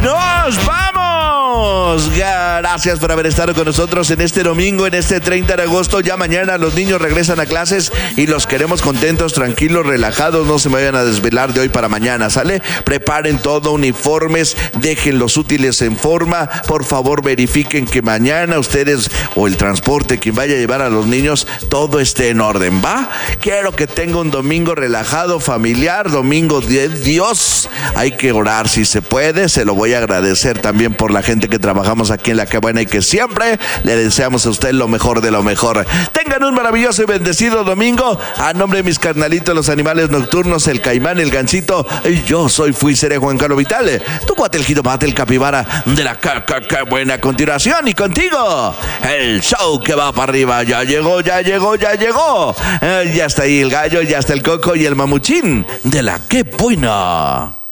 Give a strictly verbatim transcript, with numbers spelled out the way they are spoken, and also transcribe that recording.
¡Nos vamos! Gracias por haber estado con nosotros en este domingo, en este treinta de agosto. Ya mañana los niños regresan a clases y los queremos contentos, tranquilos, relajados. No se me vayan a desvelar de hoy para mañana, ¿sale? Preparen todo, uniformes, dejen los útiles en forma. Por favor, verifiquen que mañana ustedes o el transporte, quien vaya a llevar a los niños, todo esté en orden, ¿va? Quiero que tenga un domingo relajado, familiar, domingo de Dios. Hay que orar si se puede. Se lo voy a agradecer también por la gente que trabajamos aquí en La Que Buena y que siempre le deseamos a usted lo mejor de lo mejor. Tengan un maravilloso y bendecido domingo. A nombre de mis carnalitos, los animales nocturnos, el caimán, el gansito, yo soy, fui, seré Juan Carlos Vitale, tu cuate, el jitomate, el capibara de La Que, que, que Buena. A continuación, y contigo, el show que va para arriba. Ya llegó, ya llegó, ya llegó. Eh, ya está ahí el gallo, ya está el coco y el mamuchín de La Que Buena.